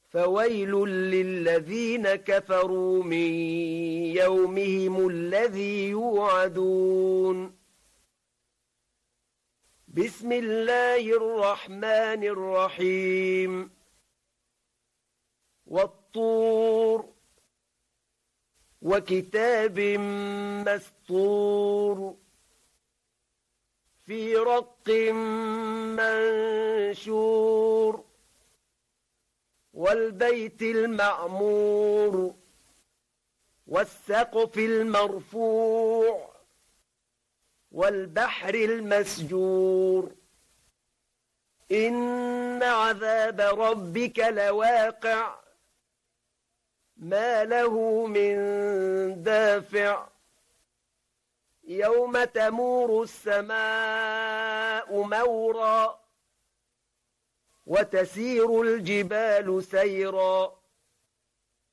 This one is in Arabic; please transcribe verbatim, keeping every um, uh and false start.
فويل للذين كفروا من يومهم الذي يوعدون بسم الله الرحمن الرحيم والطور وكتاب مسطور في رق منشور والبيت المعمور والسقف المرفوع والبحر المسجور إن عذاب ربك لواقع ما له من دافع يوم تمور السماء مورا وتسير الجبال سيرا